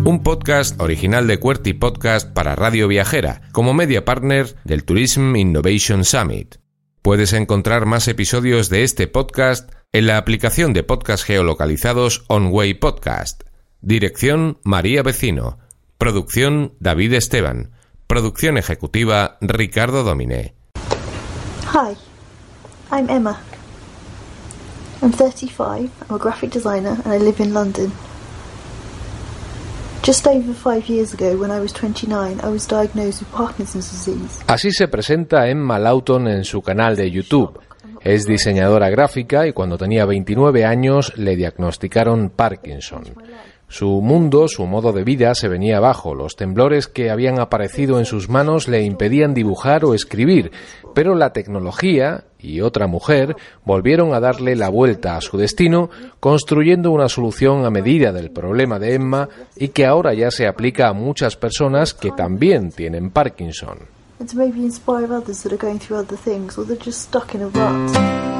Un podcast original de QWERTY Podcast para Radio Viajera, como media partner del Tourism Innovation Summit. Puedes encontrar más episodios de este podcast en la aplicación de podcast geolocalizados OnWay Podcast. Dirección María Vecino. Producción David Esteban. Producción ejecutiva Ricardo Dominé. Hi, I'm Emma. I'm 35, I'm a graphic designer and I live in London. Just over 5 years ago, when I was 29, I was diagnosed with Parkinson's disease. Así se presenta Emma Lawton en su canal de YouTube. Es diseñadora gráfica y cuando tenía 29 años le diagnosticaron Parkinson. Su mundo, su modo de vida se venía abajo. Los temblores que habían aparecido en sus manos le impedían dibujar o escribir, pero la tecnología y otra mujer volvieron a darle la vuelta a su destino, construyendo una solución a medida del problema de Emma y que ahora ya se aplica a muchas personas que también tienen Parkinson. And to maybe inspire others that are going through other things or they're just stuck in a rut.